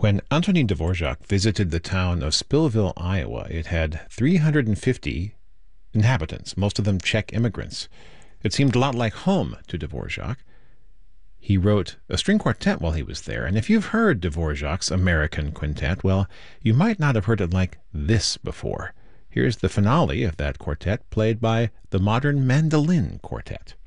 When Antonin Dvorak visited the town of Spillville, Iowa, it had 350 inhabitants, most of them Czech immigrants. It seemed a lot like home to Dvorak. He wrote a string quartet while he was there, and if you've heard Dvorak's American Quintet, well, you might not have heard it like this before. Here's the finale of that quartet played by the Modern Mandolin Quartet.